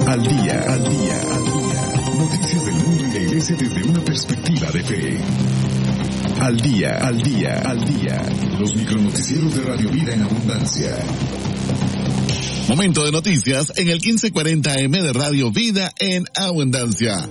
Al día, al día, al día. Noticias del mundo y la iglesia desde una perspectiva de fe. Al día, al día, al día. Los micronoticieros de Radio Vida en Abundancia. Momento de noticias en el 1540M de Radio Vida en Abundancia.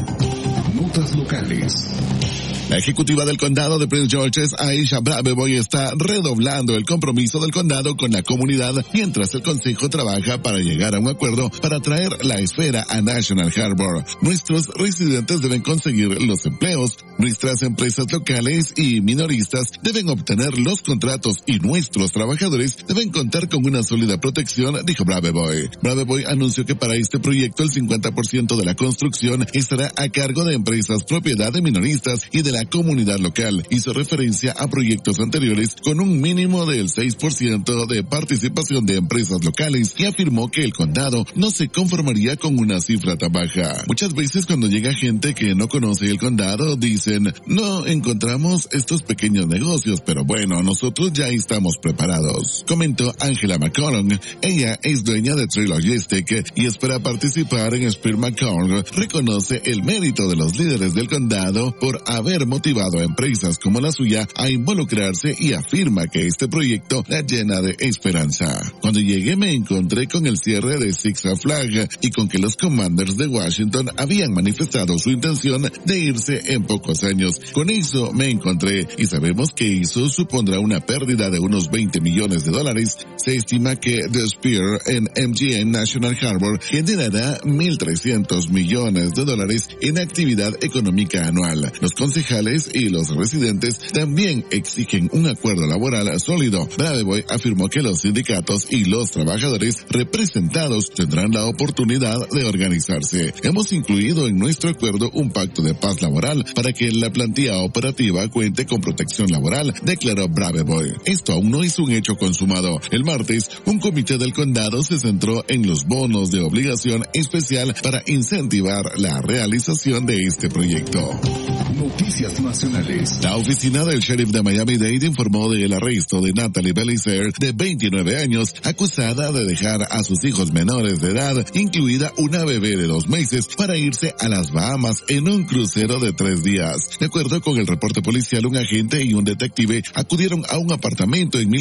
Notas locales. La ejecutiva del condado de Prince George's, Aisha Braveboy, está redoblando el compromiso del condado con la comunidad mientras el consejo trabaja para llegar a un acuerdo para traer la esfera a National Harbor. Nuestros residentes deben conseguir los empleos, nuestras empresas locales y minoristas deben obtener los contratos y nuestros trabajadores deben contar con una sólida protección, dijo Braveboy. Braveboy anunció que para este proyecto el 50% de la construcción estará a cargo de empresas propiedad de minoristas y de la comunidad local. Hizo referencia a proyectos anteriores con un mínimo del 6% de participación de empresas locales y afirmó que el condado no se conformaría con una cifra tan baja. Muchas veces cuando llega gente que no conoce el condado dicen, no encontramos estos pequeños negocios, pero bueno, nosotros ya estamos preparados, comentó Angela McCollum. Ella es dueña de Tree Logistic y espera participar en Spear McCollum. Reconoce el mérito de los líderes del condado por haber motivado a empresas como la suya a involucrarse y afirma que este proyecto la llena de esperanza. Cuando llegué me encontré con el cierre de Six Flags y con que los Commanders de Washington habían manifestado su intención de irse en pocos años. Con eso me encontré y sabemos que eso supondrá una pérdida de unos $20 millones. Se estima que The Spear en MGM National Harbor generará $1,300 millones en actividad económica anual. Los concejales y los residentes también exigen un acuerdo laboral sólido. Braveboy afirmó que los sindicatos y los trabajadores representados tendrán la oportunidad de organizarse. Hemos incluido en nuestro acuerdo un pacto de paz laboral para que la plantilla operativa cuente con protección laboral, declaró Braveboy. Esto aún no es un hecho consumado. El martes, un comité del condado se centró en los bonos de obligación especial para incentivar la realización de este proyecto. Noticias nacionales. La oficina del sheriff de Miami-Dade informó del arresto de Natalie Belisaire, de 29 años, acusada de dejar a sus hijos menores de edad, incluida una bebé de 2 meses, para irse a las Bahamas en un crucero de 3 días. De acuerdo con el reporte policial, un agente y un detective acudieron a un apartamento en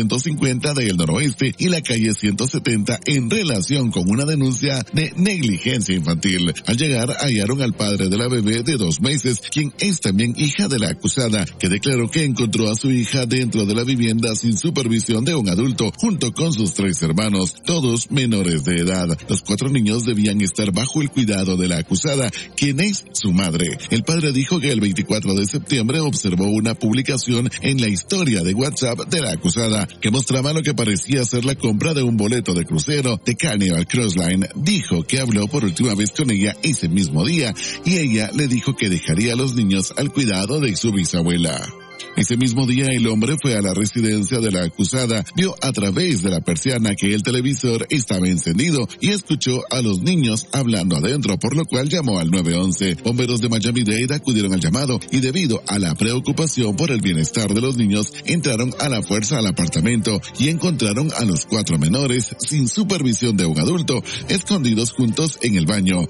1450 del noroeste y la calle 170 en relación con una denuncia de negligencia infantil. Al llegar, hallaron al padre de la bebé de 2 meses, quien es también hija de la acusada, que declaró que encontró a su hija dentro de la vivienda sin supervisión de un adulto, junto con sus 3 hermanos, todos menores de edad. Los 4 niños debían estar bajo el cuidado de la acusada, quien es su madre. El padre dijo que el 24 de septiembre observó una publicación en la historia de WhatsApp de la acusada, que mostraba lo que parecía ser la compra de un boleto de crucero de Carnival Cruise Line. Dijo que habló por última vez con ella ese mismo día, y ella le dijo que dejaría a los niños al cuidado de su bisabuela. Ese mismo día el hombre fue a la residencia de la acusada, vio a través de la persiana que el televisor estaba encendido y escuchó a los niños hablando adentro, por lo cual llamó al 911. Bomberos de Miami-Dade acudieron al llamado y debido a la preocupación por el bienestar de los niños, entraron a la fuerza al apartamento y encontraron a los 4 menores sin supervisión de un adulto, escondidos juntos en el baño.